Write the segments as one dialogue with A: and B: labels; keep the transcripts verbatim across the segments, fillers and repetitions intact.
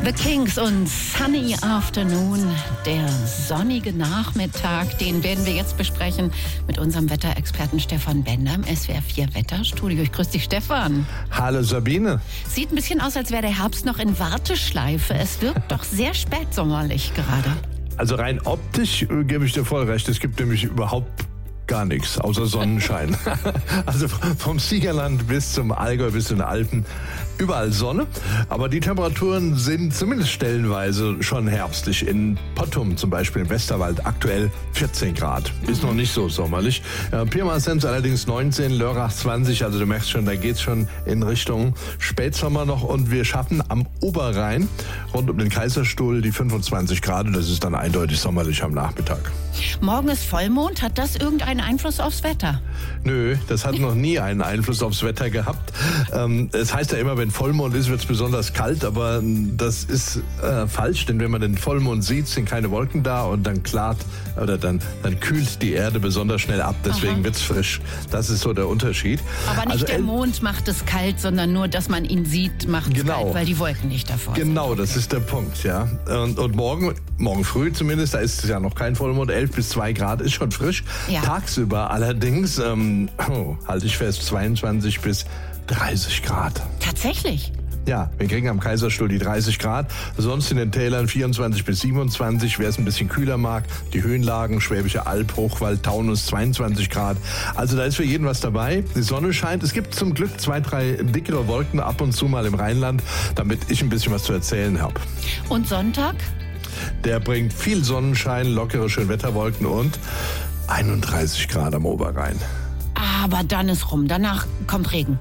A: The Kings und Sunny Afternoon, der sonnige Nachmittag, den werden wir jetzt besprechen mit unserem Wetterexperten Stefan Bender im S W R vier Wetterstudio. Ich grüße dich, Stefan.
B: Hallo Sabine.
A: Sieht ein bisschen aus, als wäre der Herbst noch in Warteschleife. Es wirkt doch sehr spätsommerlich gerade.
B: Also rein optisch äh, gebe ich dir voll recht. Es gibt nämlich überhaupt gar nichts, außer Sonnenschein. Also vom Siegerland bis zum Allgäu, bis zu den Alpen, überall Sonne. Aber die Temperaturen sind zumindest stellenweise schon herbstlich. In Pottum zum Beispiel im Westerwald aktuell vierzehn Grad. Ist noch nicht so sommerlich. Ja, Pirmasens allerdings neunzehn, Lörrach zwanzig. Also du merkst schon, da geht's schon in Richtung Spätsommer noch. Und wir schaffen am Oberrhein rund um den Kaiserstuhl die fünfundzwanzig Grad. Und das ist dann eindeutig sommerlich am Nachmittag.
A: Morgen ist Vollmond. Hat das irgendeinen Einfluss aufs Wetter?
B: Nö, das hat noch nie einen Einfluss aufs Wetter gehabt. Ähm, es heißt ja immer, wenn Vollmond ist, wird es besonders kalt, aber das ist äh, falsch, denn wenn man den Vollmond sieht, sind keine Wolken da und dann klart oder dann, dann kühlt die Erde besonders schnell ab, deswegen wird es frisch. Das ist so der Unterschied.
A: Aber nicht
B: also,
A: der Mond macht es kalt, sondern nur, dass man ihn sieht, macht es
B: genau,
A: kalt, weil die Wolken nicht davor sind.
B: Genau, das ist der Punkt, ja. Und, und morgen, morgen früh zumindest, da ist es ja noch kein Vollmond, elf bis zwei Grad ist schon frisch.
A: Ja.
B: Tagsüber allerdings, ähm, oh, halte ich fest, zweiundzwanzig bis dreißig Grad.
A: Tatsächlich?
B: Ja, wir kriegen am Kaiserstuhl die dreißig Grad, sonst in den Tälern vierundzwanzig bis siebenundzwanzig, wer es ein bisschen kühler mag, die Höhenlagen, Schwäbische Alb, Hochwald, Taunus zweiundzwanzig Grad. Also da ist für jeden was dabei. Die Sonne scheint, es gibt zum Glück zwei, drei dickere Wolken ab und zu mal im Rheinland, damit ich ein bisschen was zu erzählen habe.
A: Und Sonntag?
B: Der bringt viel Sonnenschein, lockere Schönwetterwolken und einunddreißig Grad am Oberrhein.
A: Aber dann ist rum, danach kommt Regen.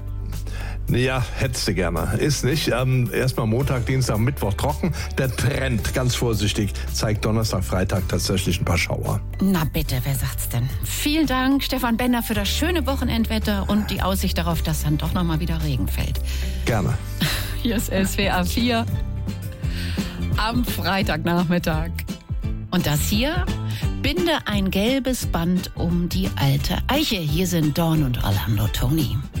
B: Ja, hättest du gerne. Ist nicht. Ähm, erstmal Montag, Dienstag, Mittwoch trocken. Der Trend, ganz vorsichtig, zeigt Donnerstag, Freitag tatsächlich ein paar Schauer.
A: Na bitte, wer sagt's denn? Vielen Dank, Stefan Bender, für das schöne Wochenendwetter und die Aussicht darauf, dass dann doch nochmal wieder Regen fällt.
B: Gerne.
A: Hier ist S W R vier am Freitagnachmittag. Und das hier? Binde ein gelbes Band um die alte Eiche. Hier sind Dawn und Orlando Tony.